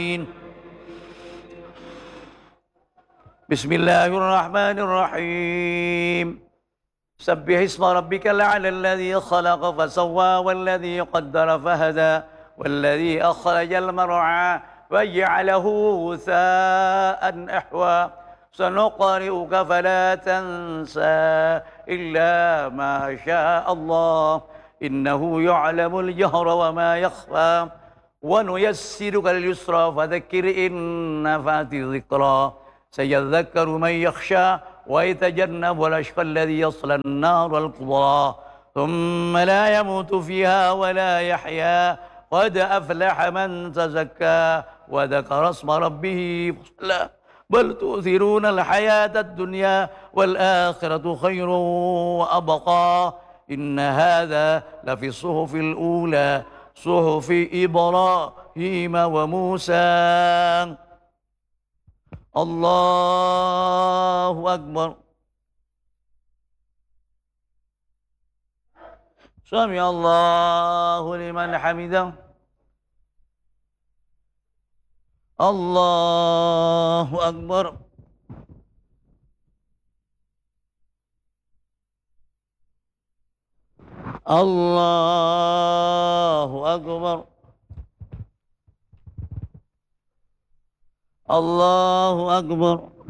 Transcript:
بسم الله الرحمن الرحيم سبح اسم ربك الأعلى الذي خلق فسوى والذي قدر فهدى والذي أخرج المرعى وجعله غثاء أحوى سنقرئك فلا تنسى إلا ما شاء الله إنه يعلم الجهر وما يخفى ونيسرك لليسرى فذكر إن نفعت الذكرى سيذكر من يخشى ويتجنب الأشقى الذي يصلى النار الكبرى ثم لا يموت فيها ولا يحيا قد أفلح من تزكى وذكر اسم ربه فصلى بل تؤثرون الحياة الدنيا والآخرة خير وأبقى إن هذا لفي الصحف الأولى صحف إبراهيم وموسى. الله أكبر. سمع الله لمن حمده. الله أكبر. الله أكبر. الله أكبر.